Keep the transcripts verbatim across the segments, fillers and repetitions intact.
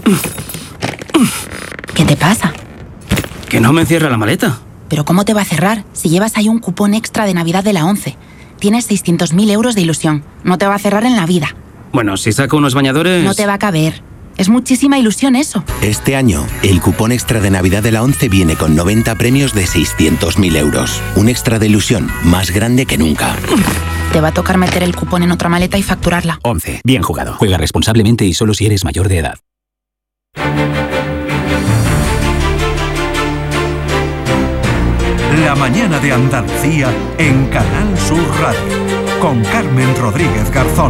¿Qué te pasa? Que no me cierra la maleta. ¿Pero cómo te va a cerrar si llevas ahí un cupón extra de Navidad de la ONCE? Tienes seiscientos mil euros de ilusión. No te va a cerrar en la vida. Bueno, si saco unos bañadores... No te va a caber. Es muchísima ilusión eso. Este año, el cupón extra de Navidad de la ONCE viene con noventa premios de seiscientos mil euros. Un extra de ilusión más grande que nunca. Te va a tocar meter el cupón en otra maleta y facturarla. ONCE. Bien jugado. Juega responsablemente y solo si eres mayor de edad. La mañana de Andalucía en Canal Sur Radio, con Carmen Rodríguez Garzón.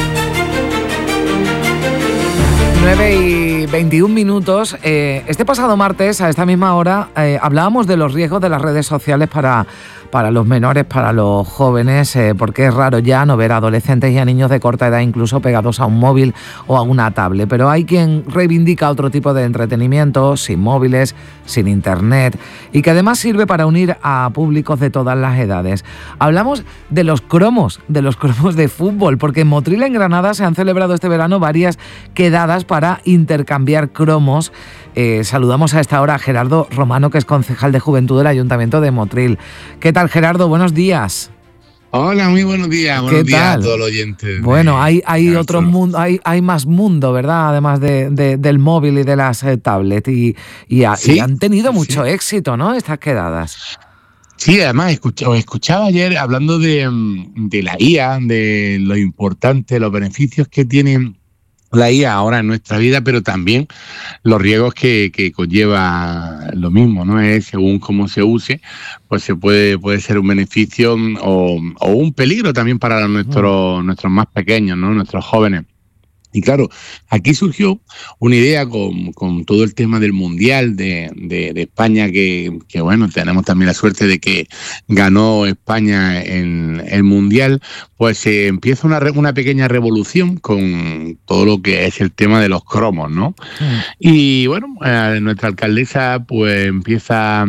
nueve y veintiún minutos. Eh, este pasado martes, a esta misma hora, eh, hablábamos de los riesgos de las redes sociales para, para los menores, para los jóvenes, eh, porque es raro ya no ver a adolescentes y a niños de corta edad incluso pegados a un móvil o a una tablet. Pero hay quien reivindica otro tipo de entretenimiento, sin móviles, sin internet, y que además sirve para unir a públicos de todas las edades. Hablamos de los cromos, de los cromos de fútbol, porque en Motril, en Granada, se han celebrado este verano varias quedadas para intercambiar cromos. Eh, saludamos a esta hora a Gerardo Romano, que es concejal de Juventud del Ayuntamiento de Motril. ¿Qué tal, Gerardo? Buenos días. Hola, muy buenos días. Buenos ¿Qué días tal? a todos los oyentes. Bueno, hay, hay otro mundo, hay, hay más mundo, ¿verdad? Además de, de, del móvil y de las eh, tablets. Y, y, a, ¿Sí? y han tenido mucho Sí. éxito, ¿no? Estas quedadas. Sí, además, escucha, os escuchaba ayer hablando de, de la I A, de lo importante, los beneficios que tiene la I A ahora en nuestra vida, pero también los riesgos que, que conlleva lo mismo, ¿no? Es según cómo se use, pues se puede, puede ser un beneficio o, o un peligro también para nuestros, nuestros más pequeños, ¿no? Nuestros jóvenes. Y claro, aquí surgió una idea con, con todo el tema del Mundial de, de, de España, que, que bueno, tenemos también la suerte de que ganó España en el Mundial, pues se eh, empieza una, una pequeña revolución con todo lo que es el tema de los cromos, ¿no? Sí. Y bueno, eh, nuestra alcaldesa pues empieza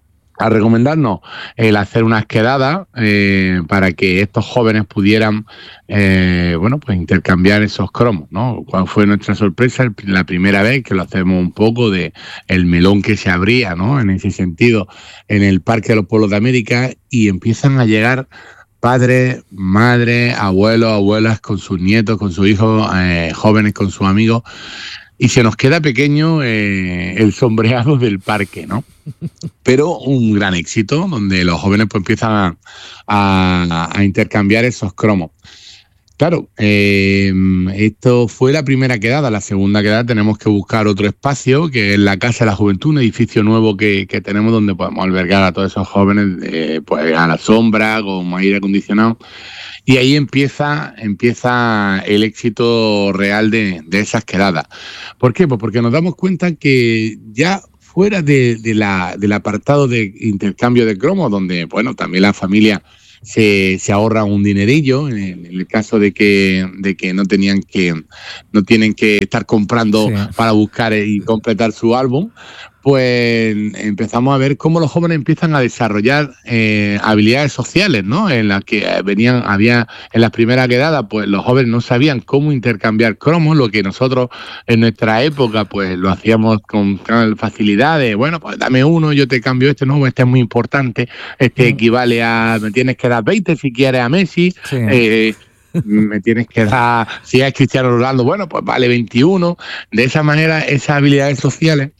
a recomendarnos el hacer unas quedadas eh, para que estos jóvenes pudieran eh, bueno, pues intercambiar esos cromos, ¿no? ¿Cuál fue nuestra sorpresa? La primera vez que lo hacemos un poco de el melón que se abría, ¿no? En ese sentido, en el Parque de los Pueblos de América, y empiezan a llegar padres, madres, abuelos, abuelas con sus nietos, con sus hijos, eh, jóvenes con sus amigos. Y se nos queda pequeño eh, el sombreado del parque, ¿no? Pero un gran éxito, donde los jóvenes pues empiezan a, a, a intercambiar esos cromos. Claro, eh, esto fue la primera quedada. La segunda quedada tenemos que buscar otro espacio, que es la Casa de la Juventud, un edificio nuevo que, que tenemos donde podemos albergar a todos esos jóvenes eh, pues a la sombra, con aire acondicionado. Y ahí empieza, empieza el éxito real de, de esas quedadas. ¿Por qué? Pues porque nos damos cuenta que ya fuera de, de la, del apartado de intercambio de cromos, donde bueno, también la familia se, se ahorra un dinerillo, en el, en el caso de que, de que no tenían que, no tienen que estar comprando sí. para buscar y completar su álbum, pues empezamos a ver cómo los jóvenes empiezan a desarrollar eh, habilidades sociales, ¿no? En las que venían, había en las primeras quedadas, pues los jóvenes no sabían cómo intercambiar cromos, lo que nosotros en nuestra época pues lo hacíamos con facilidad de, bueno, pues dame uno, yo te cambio este, no, este es muy importante, este mm. equivale a, me tienes que dar veinte si quieres a Messi, sí. eh, me tienes que dar, si es Cristiano Ronaldo, bueno, pues vale veintiuno. De esa manera, esas habilidades sociales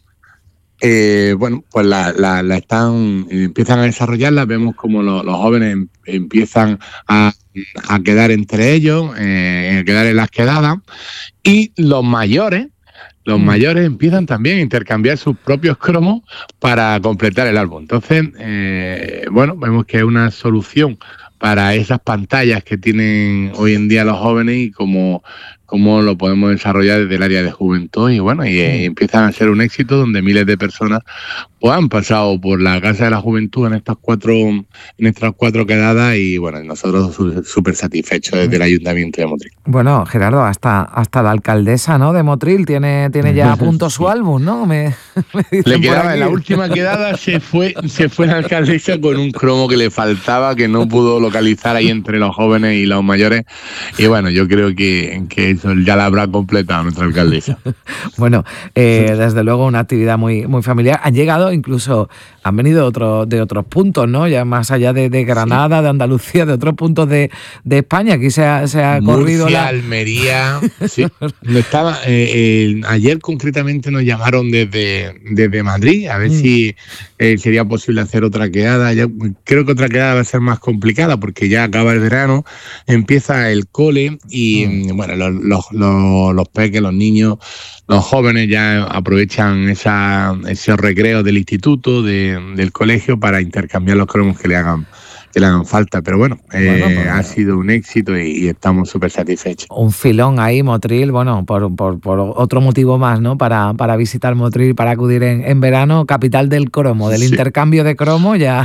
Eh, bueno, pues la, la, la están, empiezan a desarrollarlas, vemos como lo, los jóvenes empiezan a, a quedar entre ellos, eh, a quedar en las quedadas, y los mayores, los mm. mayores empiezan también a intercambiar sus propios cromos para completar el álbum. Entonces, eh, bueno, vemos que es una solución para esas pantallas que tienen hoy en día los jóvenes y cómo, cómo lo podemos desarrollar desde el área de juventud. Y bueno, y, y empiezan a ser un éxito donde miles de personas pues, han pasado por la Casa de la Juventud en estas cuatro, en estas cuatro quedadas y bueno, nosotros súper satisfechos desde el Ayuntamiento de Motril. Bueno, Gerardo, hasta, hasta la alcaldesa, ¿no?, de Motril tiene, tiene ya a punto su álbum, ¿no? Me, me le quedaba en la última quedada, se fue, se fue la alcaldesa con un cromo que le faltaba, que no pudo localizar ahí entre los jóvenes y los mayores. Y bueno, yo creo que, que eso ya la habrá completado nuestra alcaldesa. Bueno, eh, desde luego una actividad muy, muy familiar. Han llegado incluso, han venido otro, de otros puntos, ¿no? Ya más allá de, de Granada, sí. de Andalucía, de otros puntos de, de España. Aquí se ha, se ha corrido Murcia, la... Almería. Sí. Estaba, eh, eh, ayer concretamente nos llamaron desde, desde Madrid a ver mm. si eh, sería posible hacer otra quedada. Ya, creo que otra quedada va a ser más complicada porque ya acaba el verano, empieza el cole y mm. bueno, los, los, los, los peques, los niños, los jóvenes ya aprovechan esa, esos recreos del instituto, de, del colegio para intercambiar los cromos que le hagan que le hagan falta, pero bueno, eh, bueno pues, ha sido un éxito y, y estamos súper satisfechos. Un filón ahí, Motril, bueno, por, por, por otro motivo más, ¿no? Para, para visitar Motril, para acudir en, en verano, capital del cromo, del sí. intercambio de cromo, ya,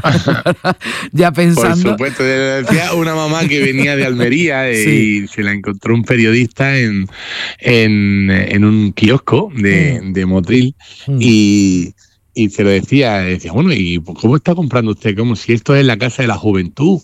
ya pensando. Por supuesto, decía una mamá que venía de Almería eh, sí. y se la encontró un periodista en, en, en un kiosco de, mm. de Motril mm. y... Y se lo decía, decía, bueno, ¿y cómo está comprando usted? Como si esto es la casa de la juventud.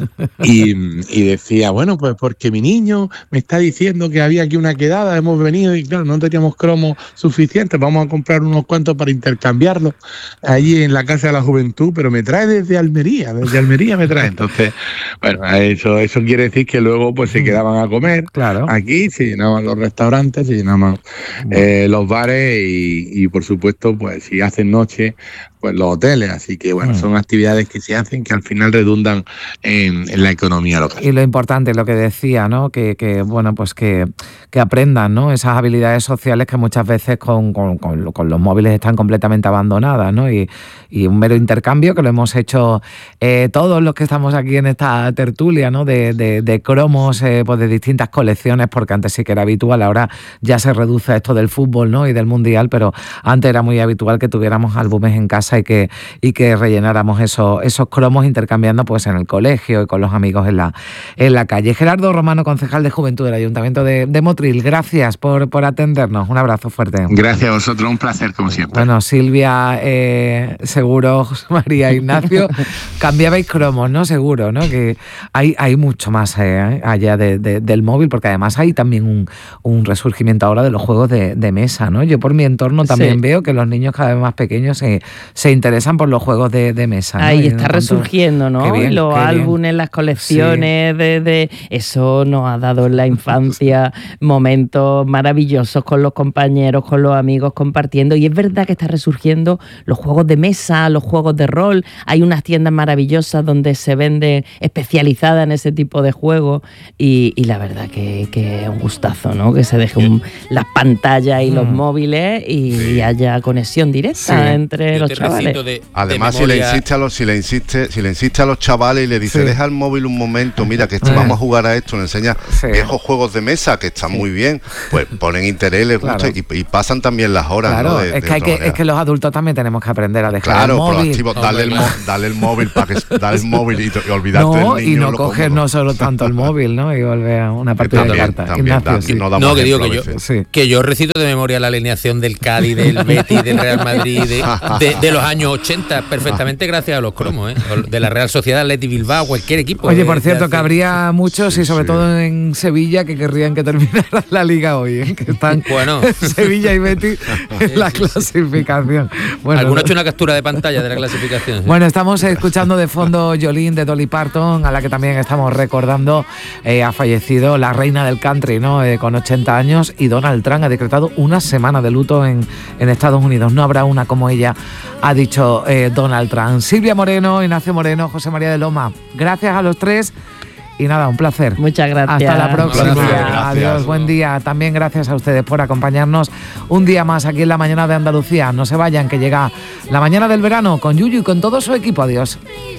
Y, y decía, bueno, pues porque mi niño me está diciendo que había aquí una quedada, hemos venido y claro, no teníamos cromos suficientes, vamos a comprar unos cuantos para intercambiarlos allí en la casa de la juventud, pero me trae desde Almería, desde Almería me trae. Entonces, bueno, eso, eso quiere decir que luego pues se quedaban a comer. Claro. Aquí se llenaban los restaurantes, se llenaban eh, los bares y, y por supuesto, pues si hacen noche pues los hoteles, así que bueno, mm. son actividades que se hacen que al final redundan en, en la economía local. Y lo importante, lo que decía, ¿no? Que, que bueno, pues que, que aprendan, ¿no? Esas habilidades sociales que muchas veces con, con, con, con los móviles están completamente abandonadas, ¿no? Y, y un mero intercambio que lo hemos hecho eh, todos los que estamos aquí en esta tertulia, ¿no? De, de, de cromos, eh, pues de distintas colecciones, porque antes sí que era habitual, ahora ya se reduce esto del fútbol, ¿no? Y del mundial, pero antes era muy habitual que tuviéramos álbumes en casa y que, y que rellenáramos esos, esos cromos intercambiando pues en el colegio y con los amigos en la, en la calle. Gerardo Romano, concejal de Juventud del Ayuntamiento de, de Motril, gracias por, por atendernos. Un abrazo fuerte. Gracias a vosotros, un placer como siempre. Bueno, Silvia, eh, seguro, José María, Ignacio, cambiabais cromos, ¿no? Seguro, ¿no? Que hay, hay mucho más eh, allá de, de, del móvil, porque además hay también un, un resurgimiento ahora de los juegos de, de mesa, ¿no? Yo por mi entorno también sí. veo que los niños cada vez más pequeños se, se interesan por los juegos de, de mesa, ¿no? Ahí está resurgiendo, ¿no? Bien, los álbumes, bien. Las colecciones, sí. de, de eso nos ha dado en la infancia momentos maravillosos con los compañeros, con los amigos, compartiendo. Y es verdad que está resurgiendo los juegos de mesa, los juegos de rol. Hay unas tiendas maravillosas donde se venden especializadas en ese tipo de juegos y, y la verdad que, que es un gustazo, ¿no? Que se dejen las pantallas y mm. los móviles y, sí. y haya conexión directa sí. entre los chavales. De, Además, de si le insiste a los, si le insiste, si le insiste a los chavales y le dice, sí. deja el móvil un momento, mira que vamos a jugar a esto, le enseña sí. viejos juegos de mesa que están sí. muy bien, pues ponen interés, les gusta claro. y, y pasan también las horas, claro, ¿no? De, es, que hay que, es que los adultos también tenemos que aprender a dejar claro, el móvil. Proactivo, dale, el mo, dale el móvil para que dale el móvil y, y olvidarte no, del niño. Y no coger no solo tanto el móvil, ¿no? Y volver a una partida también, de cartas. También, Ignacio, también, sí. no, no que digo que yo, sí. que yo recito de memoria la alineación del Cádiz, del Betis, del Real Madrid, de, de, de los años ochenta, perfectamente gracias a los cromos, ¿eh? De la Real Sociedad, Athletic Bilbao, cualquier equipo. Oye, por cierto, que habría muchos, y sobre sí. todo en Sevilla, que querrían que terminara la Liga hoy, ¿eh? Que están bueno. Sevilla y Betis en la clasificación. Bueno, ¿alguno ha hecho una captura de pantalla de la clasificación? ¿Sí? Bueno, estamos escuchando de fondo Jolene de Dolly Parton, a la que también estamos recordando. Eh, ha fallecido la reina del country, ¿no? Eh, con ochenta años, y Donald Trump ha decretado una semana de luto en, en Estados Unidos. No habrá una como ella, ha dicho eh, Donald Trump. Silvia Moreno, Ignacio Moreno, José María de Loma, gracias a los tres. Y nada, un placer. Muchas gracias. Hasta la próxima. Gracias. Adiós, buen día. También gracias a ustedes por acompañarnos un día más aquí en La Mañana de Andalucía. No se vayan, que llega la mañana del verano con Yuyu y con todo su equipo. Adiós.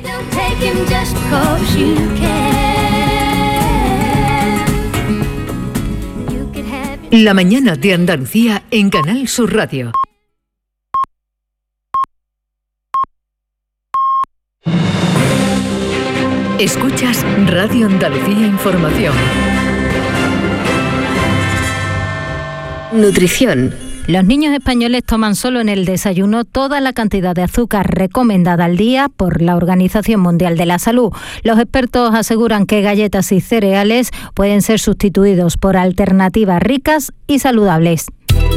La Mañana de Andalucía en Canal Sur Radio. Escuchas Radio Andalucía Información. Nutrición. Los niños españoles toman solo en el desayuno toda la cantidad de azúcar recomendada al día por la Organización Mundial de la Salud. Los expertos aseguran que galletas y cereales pueden ser sustituidos por alternativas ricas y saludables.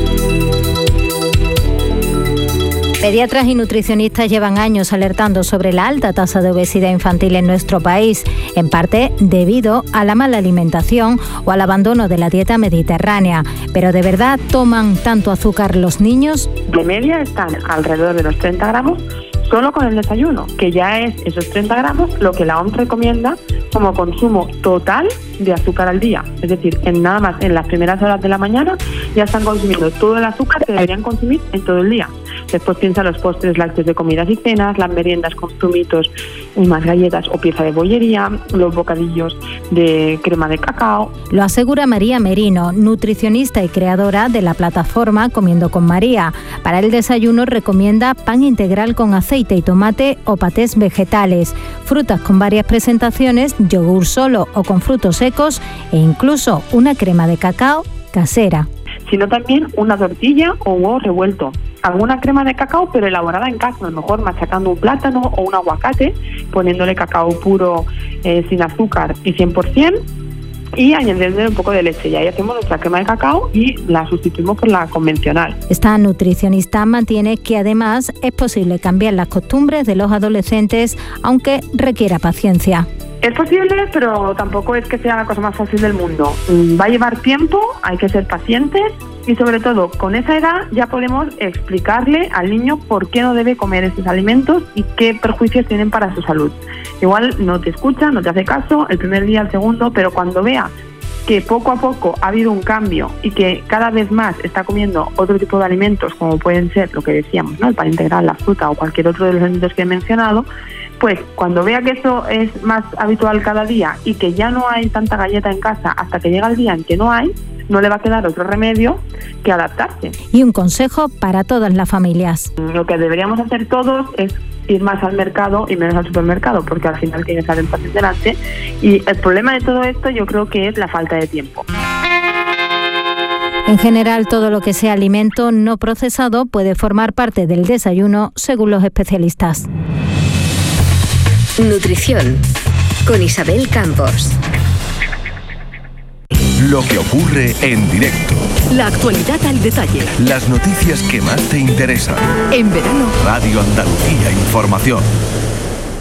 Pediatras y nutricionistas llevan años alertando sobre la alta tasa de obesidad infantil en nuestro país, en parte debido a la mala alimentación o al abandono de la dieta mediterránea. Pero ¿de verdad toman tanto azúcar los niños? De media están alrededor de los treinta gramos solo con el desayuno, que ya es esos treinta gramos lo que la O M S recomienda como consumo total de azúcar al día. Es decir, en nada más en las primeras horas de la mañana ya están consumiendo todo el azúcar que deberían consumir en todo el día. Después piensa los postres lácteos de comidas y cenas, las meriendas con zumitos y más galletas o pieza de bollería, los bocadillos de crema de cacao. Lo asegura María Merino, nutricionista y creadora de la plataforma Comiendo con María. Para el desayuno recomienda pan integral con aceite y tomate o patés vegetales, frutas con varias presentaciones, yogur solo o con frutos secos e incluso una crema de cacao casera. Sino también una tortilla o un huevo revuelto. Alguna crema de cacao, pero elaborada en casa, a lo mejor machacando un plátano o un aguacate, poniéndole cacao puro eh, sin azúcar y cien por ciento, y añadiéndole un poco de leche. Y ahí hacemos nuestra crema de cacao y la sustituimos por la convencional. Esta nutricionista mantiene que además es posible cambiar las costumbres de los adolescentes, aunque requiera paciencia. Es posible, pero tampoco es que sea la cosa más fácil del mundo. Va a llevar tiempo, hay que ser pacientes y sobre todo con esa edad ya podemos explicarle al niño por qué no debe comer estos alimentos y qué perjuicios tienen para su salud. Igual no te escucha, no te hace caso el primer día, el segundo, pero cuando vea que poco a poco ha habido un cambio y que cada vez más está comiendo otro tipo de alimentos, como pueden ser lo que decíamos, ¿no? El pan integral, la fruta o cualquier otro de los alimentos que he mencionado, pues cuando vea que eso es más habitual cada día y que ya no hay tanta galleta en casa hasta que llega el día en que no hay, no le va a quedar otro remedio que adaptarse. Y un consejo para todas las familias. Lo que deberíamos hacer todos es ir más al mercado y menos al supermercado, porque al final tienes al paciente delante. Y el problema de todo esto yo creo que es la falta de tiempo. En general, todo lo que sea alimento no procesado puede formar parte del desayuno, según los especialistas. Nutrición, con Isabel Campos. Lo que ocurre en directo. La actualidad al detalle. Las noticias que más te interesan. En verano. Radio Andalucía Información.